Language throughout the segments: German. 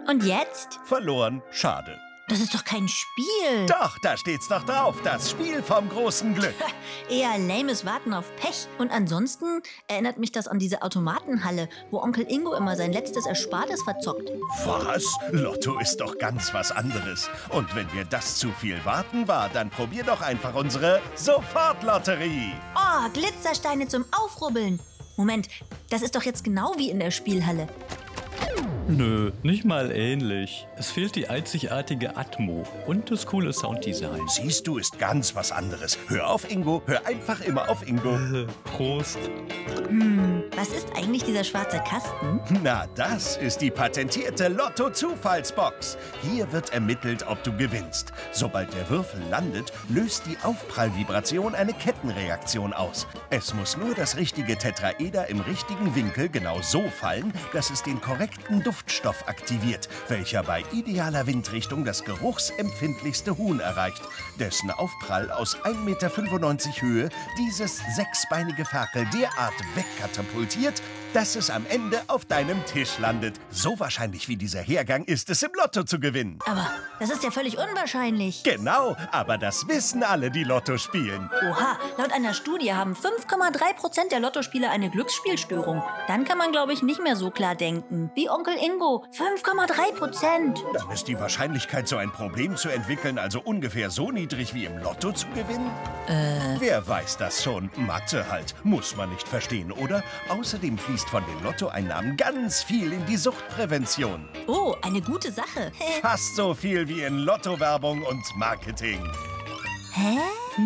Und jetzt? Verloren. Schade. Das ist doch kein Spiel. Doch, da steht's doch drauf. Das Spiel vom großen Glück. Eher lames Warten auf Pech. Und ansonsten erinnert mich das an diese Automatenhalle, wo Onkel Ingo immer sein letztes Erspartes verzockt. Was? Lotto ist doch ganz was anderes. Und wenn dir das zu viel Warten war, dann probier doch einfach unsere Sofortlotterie. Oh, Glitzersteine zum Aufrubbeln. Moment, das ist doch jetzt genau wie in der Spielhalle. Nö, nicht mal ähnlich. Es fehlt die einzigartige Atmo und das coole Sounddesign. Siehst du, ist ganz was anderes. Hör auf, Ingo. Hör einfach immer auf, Ingo. Prost. Was ist eigentlich dieser schwarze Kasten? Na, das ist die patentierte Lotto-Zufallsbox. Hier wird ermittelt, ob du gewinnst. Sobald der Würfel landet, löst die Aufprallvibration eine Kettenreaktion aus. Es muss nur das richtige Tetraeder im richtigen Winkel genau so fallen, dass es den korrekten Duftstoff aktiviert, welcher bei idealer Windrichtung das geruchsempfindlichste Huhn erreicht, dessen Aufprall aus 1,95 Meter Höhe dieses sechsbeinige Ferkel derart wegkatapultiert, dass es am Ende auf deinem Tisch landet. So wahrscheinlich wie dieser Hergang ist es, im Lotto zu gewinnen. Aber das ist ja völlig unwahrscheinlich. Genau, aber das wissen alle, die Lotto spielen. Oha, laut einer Studie haben 5,3% der Lottospieler eine Glücksspielstörung. Dann kann man, glaube ich, nicht mehr so klar denken. Wie Onkel Ingo, 5,3%. Dann ist die Wahrscheinlichkeit, so ein Problem zu entwickeln, also ungefähr so niedrig wie im Lotto zu gewinnen? Wer weiß das schon? Mathe halt. Muss man nicht verstehen, oder? Außerdem fließt von den Lottoeinnahmen ganz viel in die Suchtprävention. Oh, eine gute Sache. Fast so viel wie in Lottowerbung und Marketing. Hä?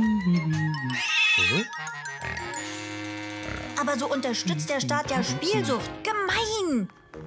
Aber so unterstützt der Staat ja Spielsucht. Gemein!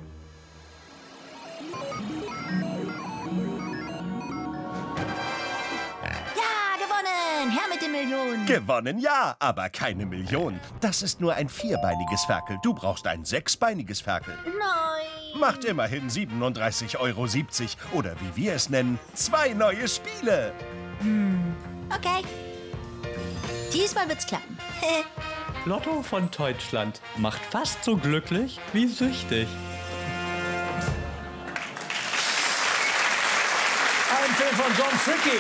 Ja, gewonnen! Her mit den Millionen! Gewonnen ja, aber keine Million. Das ist nur ein vierbeiniges Ferkel. Du brauchst ein sechsbeiniges Ferkel. Nein! Macht immerhin 37,70 € oder wie wir es nennen, 2 neue Spiele. Okay. Diesmal wird's klappen. Lotto von Deutschland macht fast so glücklich wie süchtig. Ein Film von John Fricke.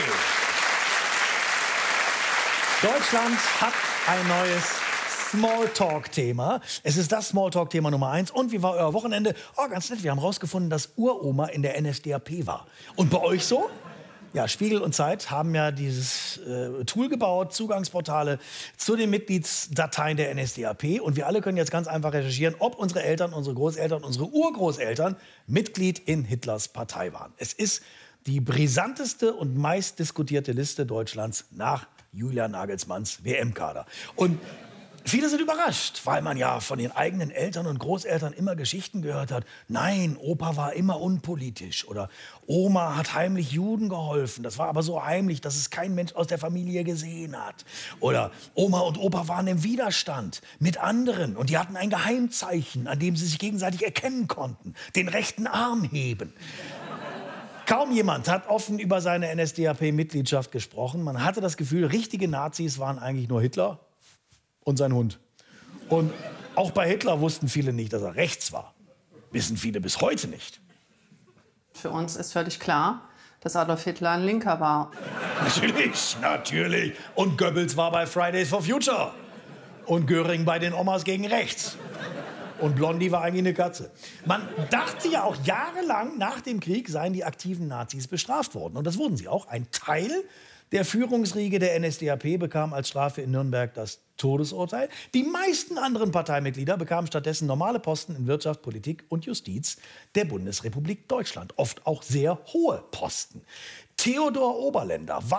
Deutschland hat ein neues Smalltalk-Thema. Es ist das Smalltalk-Thema Nummer 1. Und wie war euer Wochenende? Oh, ganz nett, wir haben rausgefunden, dass Uroma in der NSDAP war. Und bei euch so? Ja, Spiegel und Zeit haben ja dieses Tool gebaut, Zugangsportale zu den Mitgliedsdateien der NSDAP. Und wir alle können jetzt ganz einfach recherchieren, ob unsere Eltern, unsere Großeltern, unsere Urgroßeltern Mitglied in Hitlers Partei waren. Es ist die brisanteste und meistdiskutierte Liste Deutschlands nach Julia Nagelsmanns WM-Kader. Und viele sind überrascht, weil man ja von den eigenen Eltern und Großeltern immer Geschichten gehört hat. Nein, Opa war immer unpolitisch. Oder Oma hat heimlich Juden geholfen. Das war aber so heimlich, dass es kein Mensch aus der Familie gesehen hat. Oder Oma und Opa waren im Widerstand mit anderen. Und die hatten ein Geheimzeichen, an dem sie sich gegenseitig erkennen konnten. Den rechten Arm heben. Kaum jemand hat offen über seine NSDAP-Mitgliedschaft gesprochen. Man hatte das Gefühl, richtige Nazis waren eigentlich nur Hitler und sein Hund. Und auch bei Hitler wussten viele nicht, dass er rechts war. Wissen viele bis heute nicht. Für uns ist völlig klar, dass Adolf Hitler ein Linker war. Natürlich, natürlich. Und Goebbels war bei Fridays for Future. Und Göring bei den Omas gegen rechts. Und Blondie war eigentlich eine Katze. Man dachte ja auch jahrelang nach dem Krieg seien die aktiven Nazis bestraft worden. Und das wurden sie auch. Ein Teil der Führungsriege der NSDAP bekam als Strafe in Nürnberg das Todesurteil. Die meisten anderen Parteimitglieder bekamen stattdessen normale Posten in Wirtschaft, Politik und Justiz der Bundesrepublik Deutschland. Oft auch sehr hohe Posten. Theodor Oberländer war